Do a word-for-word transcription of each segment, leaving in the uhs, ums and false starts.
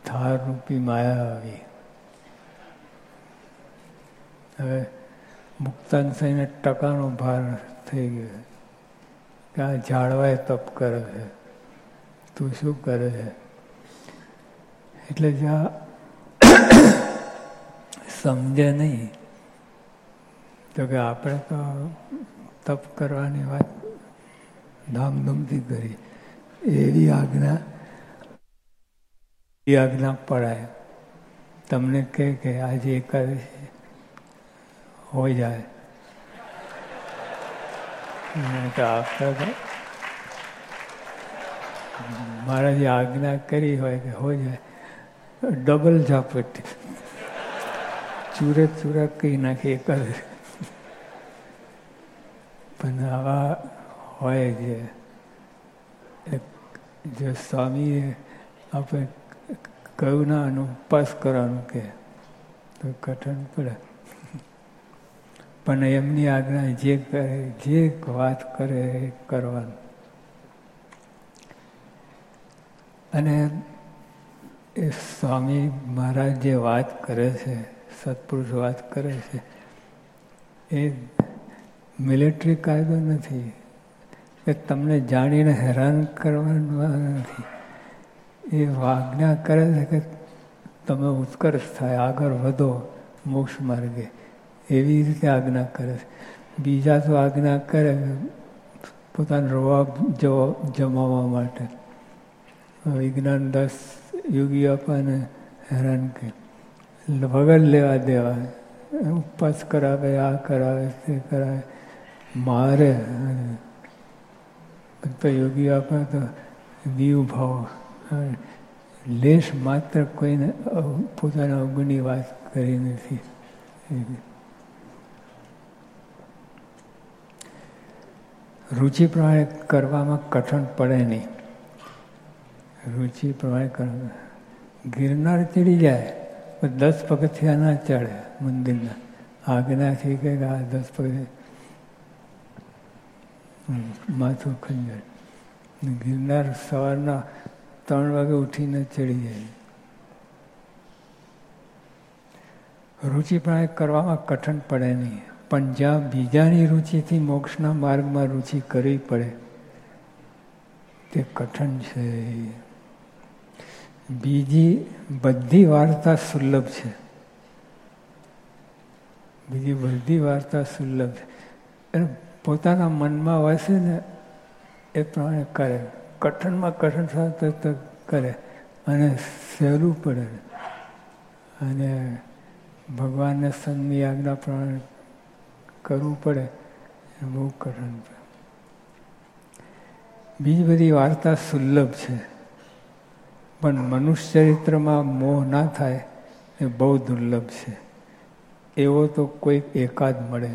થાર રૂપી માયા આવી. હવે મુક્તાન થઈને ટકાનો ભાર થઈ ગયો કે આ ઝાડવાય તપ કરે છે, તું શું કરે છે? એટલે જ્યાં સમજે નહીં તો કે આપણે તો તપ કરવાની વાત ધામધૂમથી કરી, એવી આજ્ઞા એ આજ્ઞા પડાય. તમને કહે કે આજે એકાદશી હોય જાય તો આપણે તો મારા જે આજ્ઞા કરી હોય કે હોય જાય ડબલ ઝાપટી ચૂરે ચૂરા કહી નાખી એકાદશી. પણ આવા હોય જે જો સ્વામીએ આપણે કહ્યું ના આનો ઉપવાસ કરવાનું કે તો કઠણ પડે. પણ એમની આજ્ઞા જે કરે જે વાત કરે એ કરવાનું. અને એ સ્વામી મહારાજ જે વાત કરે છે, સત્પુરુષ વાત કરે છે, એ મિલિટરી કાયદો નથી કે તમને જાણીને હેરાન કરવાનું નથી. એ આજ્ઞા કરે છે કે તમે ઉત્કર્ષ થાય, આગળ વધો મોક્ષ માર્ગે, એવી રીતે આજ્ઞા કરે છે. બીજા તો આજ્ઞા કરે પોતાનો રવાબ જમાવવા માટે. વિજ્ઞાન દસ યોગી આપણને હેરાન કરે, વગર લેવા દેવા ઉપવાસ કરાવે, આ કરાવે, તે કરાવે, મારે. તો યોગી આપણે તો દીવ ભાવ લેશ માત્ર કોઈને પોતાના અવગુણની વાત કરી નથી. રુચિ પ્રમાણે કરવામાં કઠણ પડે નહીં. રુચિ પ્રમાણે કરવા ગિરનાર ચડી જાય પણ દસ પગથિયા ના ચડે મંદિરના આજ્ઞાથી કે આ દસ પગથિયા માથું ખંજર. ગિરનાર સવારના ત્રણ વાગે ઉઠીને ચડી જાય. રુચિ પ્રમાણે કરવામાં કઠણ પડે નહીં. પણ જ્યાં બીજાની રુચિથી મોક્ષના માર્ગમાં રુચિ કરવી પડે તે કઠણ છે. બીજી બધી વાર્તા સુલભ છે. બીજી બધી વાર્તા સુલભ છે. એટલે પોતાના મનમાં વસે ને એ પ્રમાણે કરે. કઠણમાં કઠણ થતું કરે અને સહેલું પડે. અને ભગવાનને સંતની આજ્ઞા પ્રમાણે કરવું પડે એ બહુ કઠણ છે. બીજી બધી વાર્તા સુલભ છે પણ મનુષ્ય ચરિત્રમાં મોહ ના થાય એ બહુ દુર્લભ છે. એવો તો કોઈક એકાદ મળે.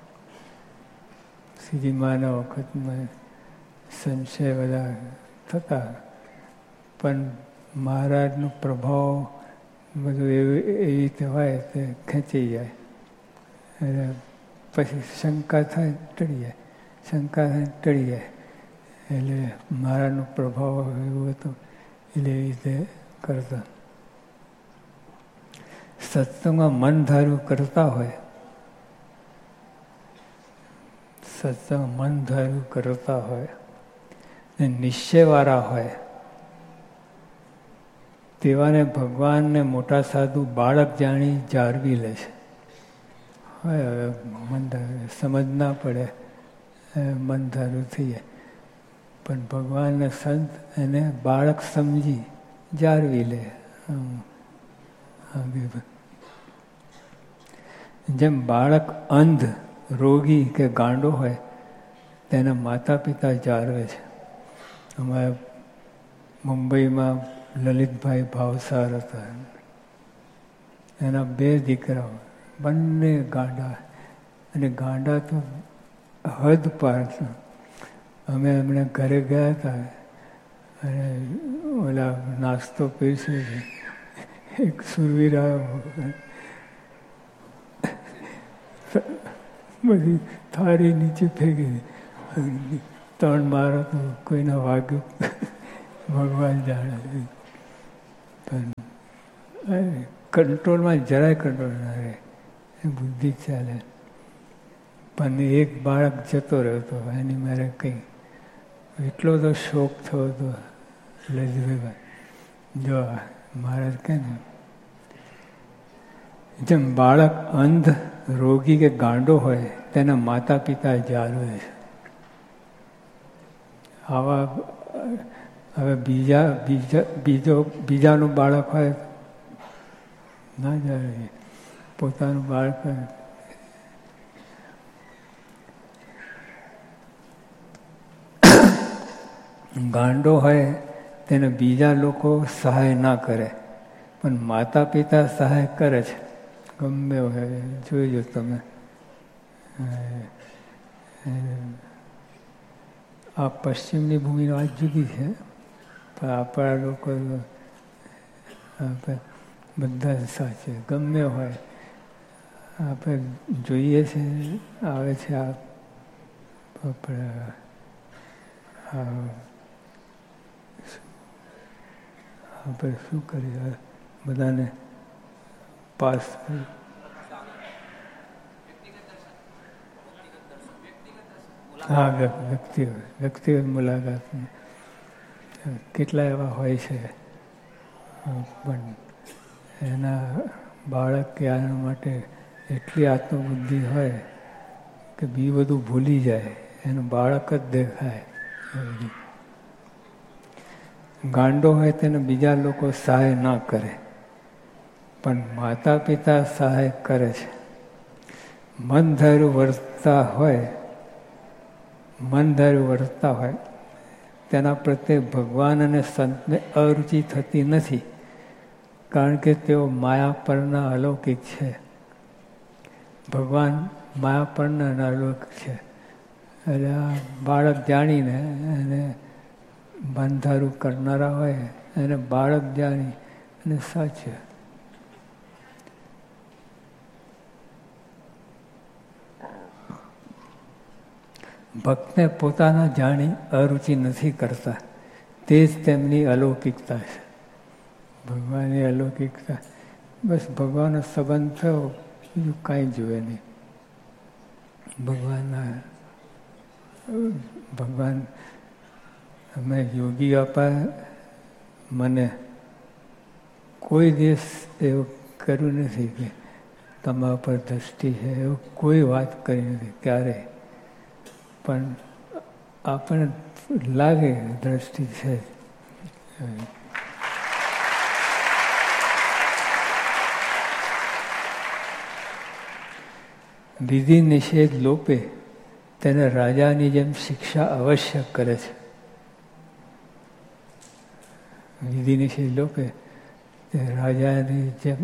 શ્રીજીમાના વખતમાં સંશય બધા થતા પણ મહારાજનો પ્રભાવ બધું એવી એવી રીતે હોય તે ખેંચી જાય. એટલે પછી શંકા થાય ટળી જાય, શંકા થાય ટળી જાય. એટલે મહારાજનો પ્રભાવ એવો હતો એટલે એવી રીતે કરતા. સત્સંગમાં મન ધાર્યું કરતા હોય, સત્સંગ મન ધાર્યું કરતા હોય ને નિશ્ચયવાળા હોય તેવાને ભગવાનને મોટા સાધુ બાળક જાણી જાળવી લે છે. હોય હવે મન ધાર્યું સમજ ના પડે, મન ધાર્યું થઈ જાય. પણ ભગવાનને સંત એને બાળક સમજી જાળવી લે. જેમ બાળક અંધ, રોગી કે ગાંડો હોય તેના માતા પિતા જાળવે છે. અમારે મુંબઈમાં લલિતભાઈ ભાવસાર હતા. એના બે દીકરાઓ બંને ગાંડા, અને ગાંડા તો હદ પાર. અમે એમણે ઘરે ગયા હતા અને ઓલા નાસ્તો પીરસ્યો છે. એક સુરવીર બધી થાળી નીચે ફેંકી ત્રણ મારો તો કોઈના વાગ્યું ભગવાન જાણે. પણ કંટ્રોલમાં જરાય કંટ્રોલ ના રહે, બુદ્ધિ ચાલે. પણ એક બાળક જતો રહ્યો હતો, એની મારે કંઈ એટલો તો શોક થયો હતો લજભાઈ. જો મહારાજ કહે ને જેમ બાળક અંધ, રોગી કે ગાંડો હોય તેના માતા પિતા જાળવે છે. આવા હવે બીજા બીજા બીજો બીજાનું બાળક હોય ના જાળવે, પોતાનું બાળક હોય. ગાંડો હોય તેને બીજા લોકો સહાય ના કરે, પણ માતા પિતા સહાય કરે છે. ગમે હોય જોઈજો તમે. આ પશ્ચિમની ભૂમિની વાત જુદી છે, પણ આપણા લોકો બધા સાચે ગમે હોય. આપણે જોઈએ છે આવે છે આ આપણે આપણે શું કરીએ બધાને પાસ હા વ્યક્તિગત વ્યક્તિગત મુલાકાત કેટલા એવા હોય છે, પણ એના બાળક કે આના માટે એટલી આત્મબુદ્ધિ હોય કે બી બધું ભૂલી જાય, એનું બાળક જ દેખાય. ગાંડો હોય તેને બીજા લોકો સહાય ના કરે, પણ માતા પિતા સહાય કરે છે. મન ધાર્યું વર્તતા હોય મન ધાર્યું વર્તતા હોય તેના પ્રત્યે ભગવાન અને સંતને અરુચિ થતી નથી, કારણ કે તેઓ માયા પરના અલૌકિક છે. ભગવાન માયા પરના અલૌકિક છે. એટલે આ બાળક જાણીને એને બંધારું કરનારા હોય એને બાળક જાણી અને સાચે. ભક્તને પોતાના જાણી અરુચિ નથી કરતા, તે જ તેમની અલૌકિકતા છે. ભગવાનની અલૌકિકતા બસ ભગવાનનો સંબંધ થયો, બીજું કાંઈ જોવે નહીં. ભગવાનના ભગવાન અમે યોગી આપા મને કોઈ દિવસ એવું કર્યું નથી કે તમારા પર દ્રષ્ટિ છે, એવું કોઈ વાત કરી નથી ક્યારેય. પણ આપણને લાગે દ્રષ્ટિ છે. વિધિ નિષેધ લોપે તેને રાજાની જેમ શિક્ષા અવશ્ય કરે છે. વિધિ નિષેધ લોપે તે રાજાની જેમ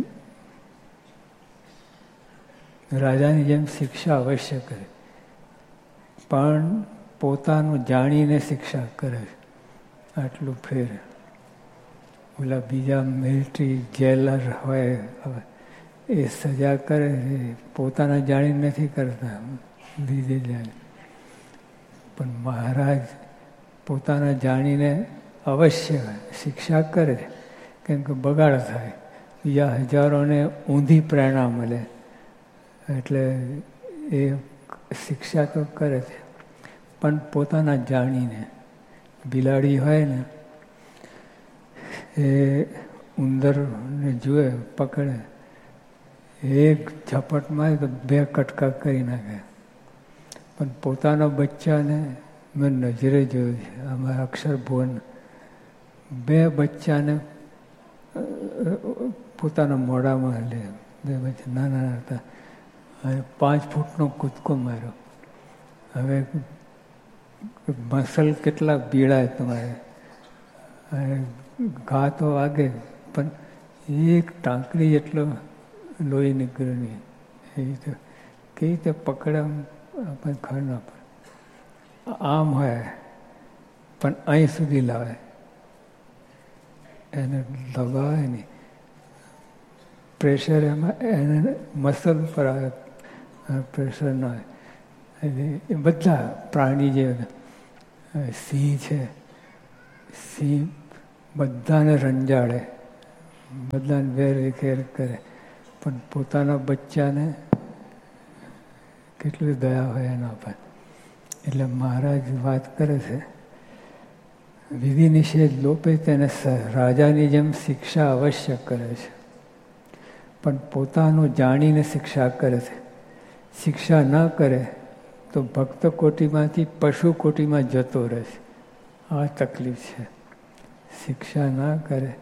રાજાની જેમ શિક્ષા અવશ્ય કરે, પણ પોતાનું જાણીને શિક્ષા કરે. આટલું ફેર. ઓલા બીજા મિલિટરી જેલર હોય એ સજા કરે પોતાના જાણીને નથી કરતા, લીધે જાય. પણ મહારાજ પોતાના જાણીને અવશ્ય શિક્ષા કરે, કેમ કે બગાડ થાય, બીજા હજારોને ઊંધી પ્રેરણા મળે, એટલે એ શિક્ષા તો કરે છે. પણ પોતાના જાણીને. બિલાડી હોય ને એ ઉંદરને જુએ પકડે, એક ઝપટમાં તો બે કટકા કરી નાખે. પણ પોતાના બચ્ચાને મેં નજરે જોયું છે, અમારા અક્ષરભુવન બે બચ્ચાને પોતાના મોઢામાં લે, બે બચ્ચા નાના નાના હતા, અને પાંચ ફૂટનો કૂદકો માર્યો. હવે મસલ કેટલા પીડાય તમારે, અને ઘા તો વાગે, પણ એક ટાંકણી જેટલો લોહી નીકળ્યું નહીં. એ રીતે કઈ રીતે પકડે આપણને ખબર ના પડે. આમ હોય પણ અહીં સુધી લાવે, એને દબાવે નહીં. પ્રેશર એમાં એને મસલ પર આવે, પ્રેશર ના આવે. એ બધા પ્રાણી જે સિંહ છે, સિંહ બધાને રંજાડે, બધાને વેર વિખેર કરે, પણ પોતાના બચ્ચાને કેટલી દયા હોય એના પર. એટલે મહારાજ વાત કરે છે, વિધિ નિષેધ લોપે તેને રાજાની જેમ શિક્ષા અવશ્ય કરે છે, પણ પોતાનું જાણીને શિક્ષા કરે છે. શિક્ષા ન કરે તો ભક્ત કોટીમાંથી પશુ કોટીમાં જતો રહે છે. આ તકલીફ છે. શિક્ષા ના કરે,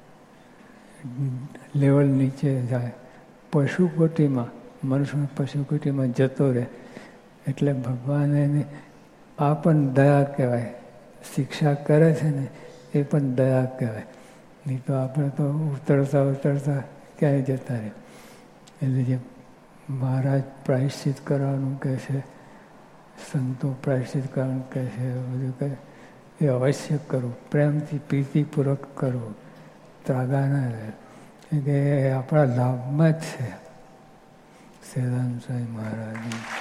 લેવલ નીચે જાય, પશુ કોટીમાં, મનુષ્ય પશુ કોટીમાં જતો રહે. એટલે ભગવાન એને આ પણ દયા કહેવાય. શિક્ષા કરે છે ને એ પણ દયા કહેવાય. નહીં તો આપણે તો ઉતરતા ઉતરતા ક્યાંય જતા રહે. એટલે જે મહારાજ પ્રાયશ્ચિત કરવાનું કહે છે, સંતો પ્રાયશ્ચિત કરવાનું કહે છે, બધું કહે એ અવશ્ય કરવું, પ્રેમથી પ્રીતિપૂર્વક કરવું, ત્રાગા ના રહે. કે એ આપણા લાભમાં જ છે. સહેજાનંદ સ્વામી મહારાજ.